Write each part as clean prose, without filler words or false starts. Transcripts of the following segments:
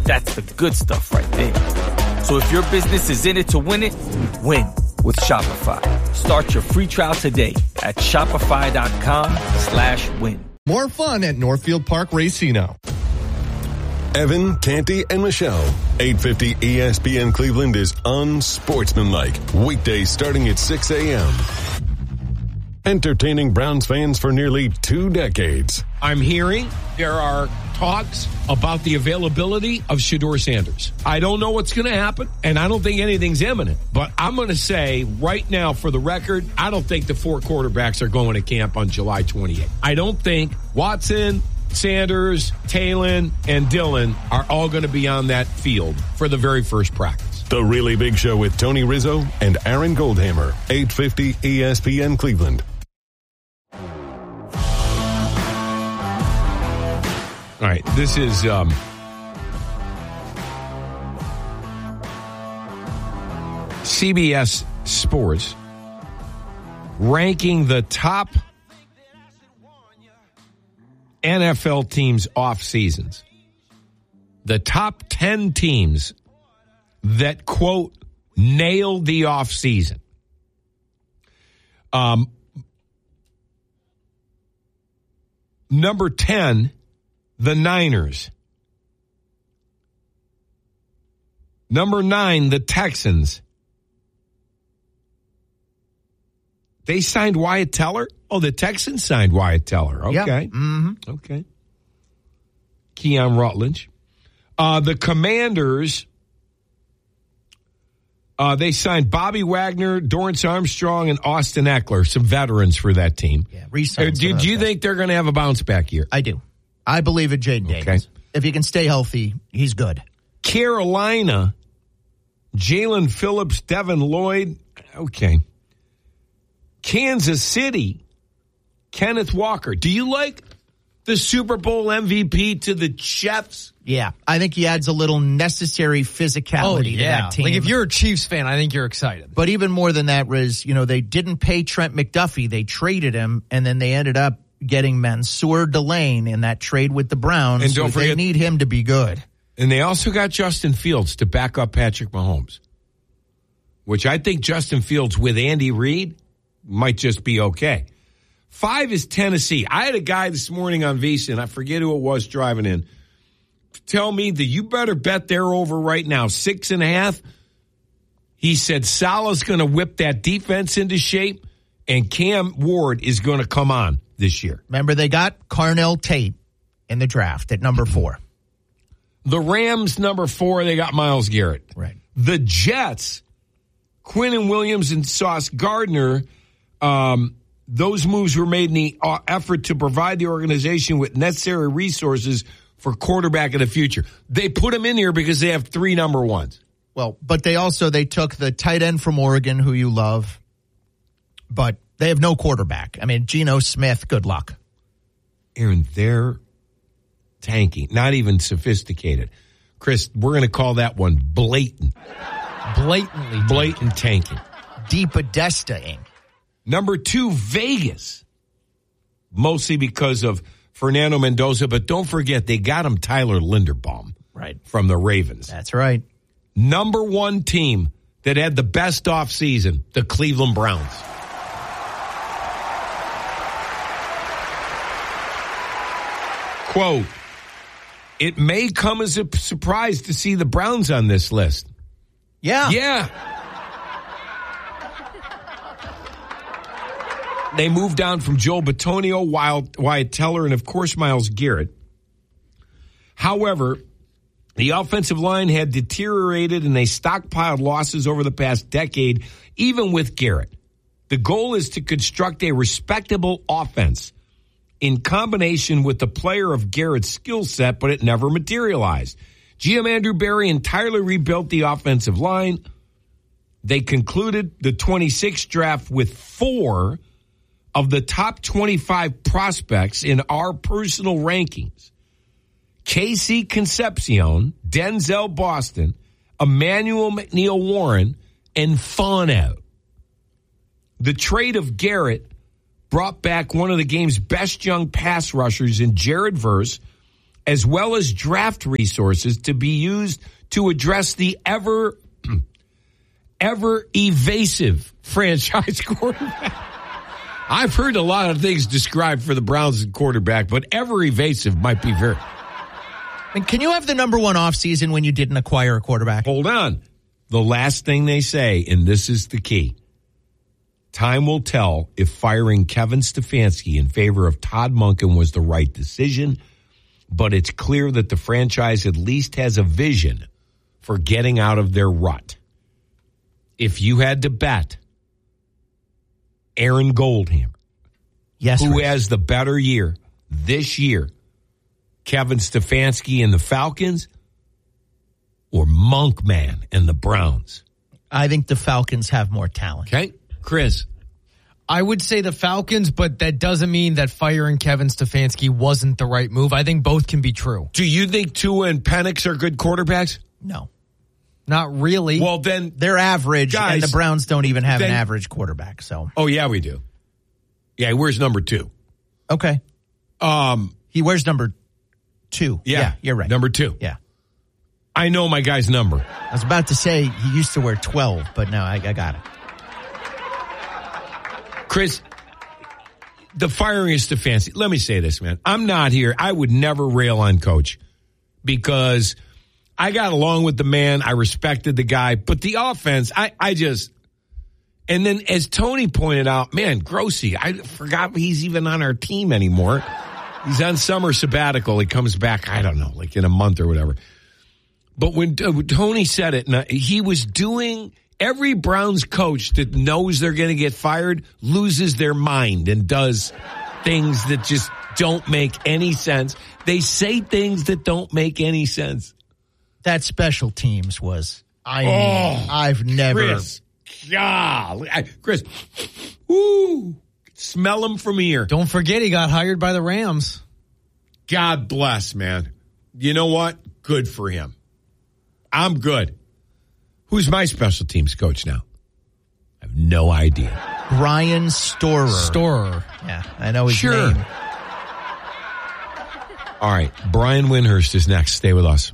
That's the good stuff right there. So if your business is in it to win it, win with Shopify. Start your free trial today at shopify.com/win. More fun at Northfield Park Racino. Evan, Canty, and Michelle. 850 ESPN Cleveland is unsportsmanlike. Weekdays starting at 6 a.m. Entertaining Browns fans for nearly 2 decades. I'm hearing there are talks about the availability of Shedeur Sanders. I don't know what's going to happen, and I don't think anything's imminent. But I'm going to say right now, for the record, I don't think the 4 quarterbacks are going to camp on July 28th. I don't think Watson, Sanders, Talon, and Dillon are all going to be on that field for the very first practice. The Really Big Show with Tony Rizzo and Aaron Goldhammer. 850 ESPN Cleveland. All right, this is CBS Sports ranking the top NFL teams off seasons. The top 10 teams that, quote, nailed the off season. Number 10, the Niners. Number 9, the Texans. They signed Wyatt Teller? Oh, the Texans signed Wyatt Teller. Okay. Yeah. Mm-hmm. Okay. Keon Rutledge. The Commanders, they signed Bobby Wagner, Dorrance Armstrong, and Austin Eckler, some veterans for that team. Yeah, do you think they're going to have a bounce back year? I do. I believe in Jaden Daniels. If he can stay healthy, he's good. Carolina, Jalen Phillips, Devin Lloyd. Okay. Kansas City, Kenneth Walker. Do you like the Super Bowl MVP to the Chiefs? Yeah, I think he adds a little necessary physicality to that team. Like if you're a Chiefs fan, I think you're excited. But even more than that was, they didn't pay Trent McDuffie. They traded him, and then they ended up getting Mansour Delane in that trade with the Browns. And don't forget, they need him to be good. And they also got Justin Fields to back up Patrick Mahomes, which I think Justin Fields with Andy Reid might just be okay. 5 is Tennessee. I had a guy this morning on VSiN, I forget who it was driving in, tell me that you better bet they're over right now, 6.5. He said Salah's going to whip that defense into shape, and Cam Ward is going to come on this year. Remember, they got Carnell Tate in the draft at number 4. The Rams, number 4, they got Myles Garrett. Right. The Jets, Quinnen Williams and Sauce Gardner, those moves were made in the effort to provide the organization with necessary resources for quarterback of the future. They put him in here because they have 3 number 1s. Well, but they took the tight end from Oregon, who you love, but they have no quarterback. I mean, Geno Smith, good luck. Aaron, they're tanking, not even sophisticated. Chris, we're going to call that one blatant. Blatant tanking. Deepodesta-ing. Number 2, Vegas. Mostly because of Fernando Mendoza, but don't forget, they got him Tyler Linderbaum. Right. From the Ravens. That's right. Number 1 team that had the best offseason, the Cleveland Browns. Quote, it may come as a surprise to see the Browns on this list. Yeah. Yeah. They moved down from Joel Bitonio, Wyatt Teller, and, of course, Myles Garrett. However, the offensive line had deteriorated, and they stockpiled losses over the past decade, even with Garrett. The goal is to construct a respectable offense in combination with the player of Garrett's skill set, but it never materialized. GM Andrew Berry entirely rebuilt the offensive line. They concluded the 26th draft with 4 of the top 25 prospects in our personal rankings. Casey Concepcion, Denzel Boston, Emmanuel McNeil-Warren, and Fano. The trade of Garrett brought back one of the game's best young pass rushers in Jared Verse as well as draft resources to be used to address the ever evasive franchise quarterback. I've heard a lot of things described for the Browns quarterback, but ever evasive might be very... And can you have the number one offseason when you didn't acquire a quarterback? Hold on. The last thing they say, and this is the key, time will tell if firing Kevin Stefanski in favor of Todd Monken was the right decision, but it's clear that the franchise at least has a vision for getting out of their rut. If you had to bet, Aaron Goldhammer, yes, who Rich. has the better year this year, Kevin Stefanski and the Falcons, or Monkman and the Browns? I think the Falcons have more talent. Okay, Chris. I would say the Falcons, but that doesn't mean that firing Kevin Stefanski wasn't the right move. I think both can be true. Do you think Tua and Penix are good quarterbacks? No. Not really. Well, then... They're average, guys, and the Browns don't even have an average quarterback. So. Oh, yeah, we do. Yeah, where's number 2? Okay. He wears number 2. Yeah, you're right. Number 2. Yeah. I know my guy's number. I was about to say he used to wear 12, but no, I got it. Chris, the firing of Stefanski. Let me say this, man. I'm not here. I would never rail on Coach because I got along with the man. I respected the guy. But the offense, I just... And then as Tony pointed out, man, Grossi, I forgot he's even on our team anymore. He's on summer sabbatical. He comes back, I don't know, like in a month or whatever. But when Tony said it, he was doing... Every Browns coach that knows they're going to get fired loses their mind and does things that just don't make any sense. They say things that don't make any sense. That special teams was... I've never... Chris, Chris, woo, smell him from here. Don't forget he got hired by the Rams. God bless, man. You know what? Good for him. I'm good. Who's my special teams coach now? I have no idea. Brian Storer. Storer. Yeah, I know his Sure. name. All right, Brian Windhurst is next. Stay with us.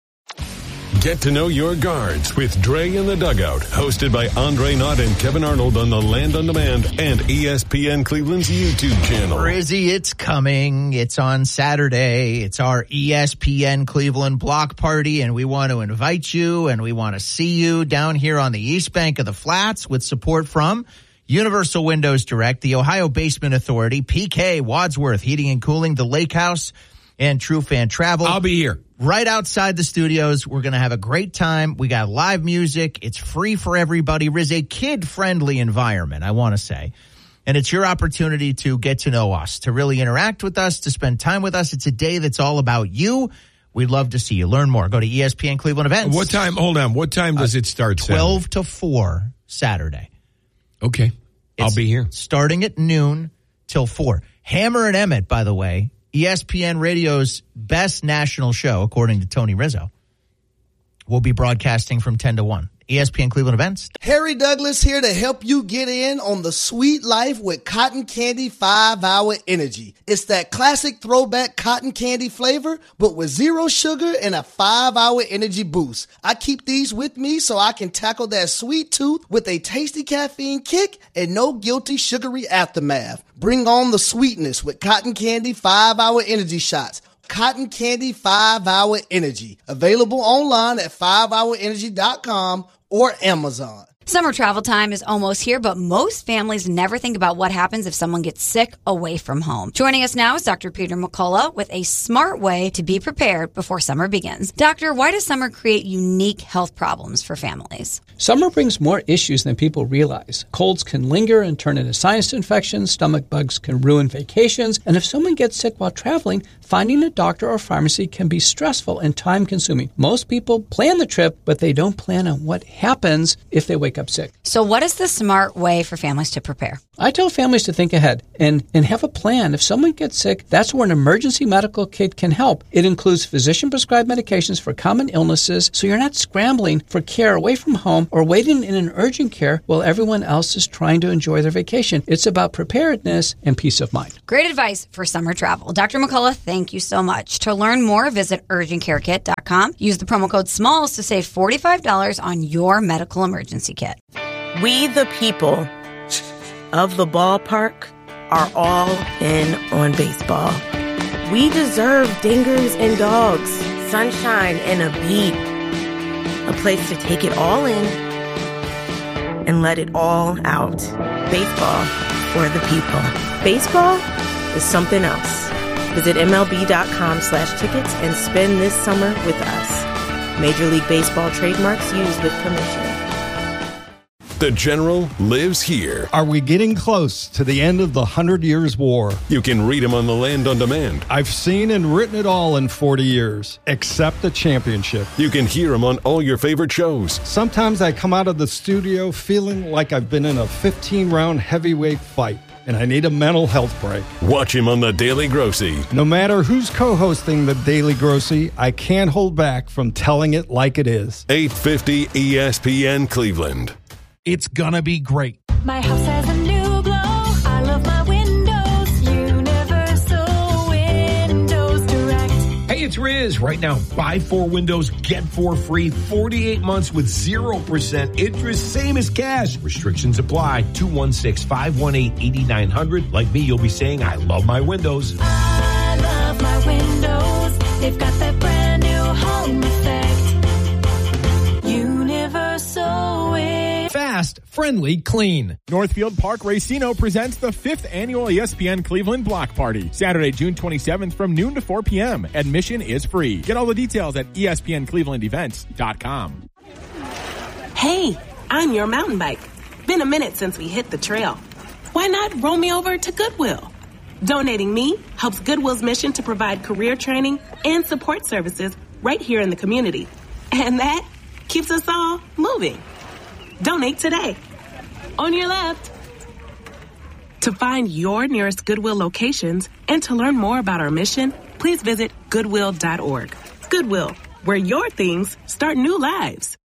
Get to know your guards with Dre in the Dugout, hosted by Andre Knott and Kevin Arnold on the Land on Demand and ESPN Cleveland's YouTube channel. Rizzy, it's coming. It's on Saturday. It's our ESPN Cleveland block party, and we want to invite you, and we want to see you down here on the East Bank of the Flats with support from Universal Windows Direct, the Ohio Basement Authority, PK, Wadsworth Heating and Cooling, the Lake House, and True Fan Travel. I'll be here. Right outside the studios. We're going to have a great time. We got live music. It's free for everybody. Riz, a kid-friendly environment, I want to say. And it's your opportunity to get to know us, to really interact with us, to spend time with us. It's a day that's all about you. We'd love to see you. Learn more. Go to ESPN Cleveland Events. What time? Hold on. What time does it start? 12 to 4 Saturday. Okay. I'll be here. Starting at noon till 4. Hammer and Emmett, by the way, ESPN Radio's best national show, according to Tony Rizzo, will be broadcasting from 10 to 1. ESPN Cleveland Events. Harry Douglas here to help you get in on the sweet life with Cotton Candy 5-Hour Energy. It's that classic throwback cotton candy flavor, but with zero sugar and a 5-hour energy boost. I keep these with me so I can tackle that sweet tooth with a tasty caffeine kick and no guilty sugary aftermath. Bring on the sweetness with Cotton Candy 5-Hour Energy Shots. Cotton Candy 5-Hour Energy. Available online at 5hourenergy.com or Amazon. Summer travel time is almost here, but most families never think about what happens if someone gets sick away from home. Joining us now is Dr. Peter McCullough with a smart way to be prepared before summer begins. Doctor, why does summer create unique health problems for families? Summer brings more issues than people realize. Colds can linger and turn into sinus infections, stomach bugs can ruin vacations, and if someone gets sick while traveling, finding a doctor or pharmacy can be stressful and time-consuming. Most people plan the trip, but they don't plan on what happens if they wake wake up sick. So what is the smart way for families to prepare? I tell families to think ahead and have a plan. If someone gets sick, that's where an emergency medical kit can help. It includes physician-prescribed medications for common illnesses, so you're not scrambling for care away from home or waiting in an urgent care while everyone else is trying to enjoy their vacation. It's about preparedness and peace of mind. Great advice for summer travel. Dr. McCullough, thank you so much. To learn more, visit urgentcarekit.com. Use the promo code SMALLS to save $45 on your medical emergency kit. We the people of the ballpark are all in on baseball. We deserve dingers and dogs, sunshine and a beat, a place to take it all in and let it all out. Baseball for the people. Baseball is something else. Visit MLB.com/tickets and spend this summer with us. Major League Baseball trademarks used with permission. The General lives here. Are we getting close to the end of the 100 Years' War? You can read him on the Land on Demand. I've seen and written it all in 40 years, except the championship. You can hear him on all your favorite shows. Sometimes I come out of the studio feeling like I've been in a 15-round heavyweight fight, and I need a mental health break. Watch him on The Daily Grossy. No matter who's co-hosting The Daily Grossy, I can't hold back from telling it like it is. 850 ESPN Cleveland. It's gonna be great. My house has a new glow. I love my windows. Universal Windows Direct. Hey, it's Riz. Right now, buy 4 windows, get 4 free. 48 months with 0% interest, same as cash. Restrictions apply. 216-518-8900. Like me, you'll be saying, I love my windows. I love my windows. They've got that brand new home effect. Universal Windows. Fast, friendly, clean. Northfield Park Racino presents the 5th annual ESPN Cleveland Block Party, Saturday, June 27th from noon to 4 p.m. Admission is free. Get all the details at ESPNClevelandEvents.com. Hey, I'm your mountain bike. Been a minute since we hit the trail. Why not roll me over to Goodwill? Donating me helps Goodwill's mission to provide career training and support services right here in the community. And that keeps us all moving. Donate today. On your left. To find your nearest Goodwill locations and to learn more about our mission, please visit Goodwill.org. Goodwill, where your things start new lives.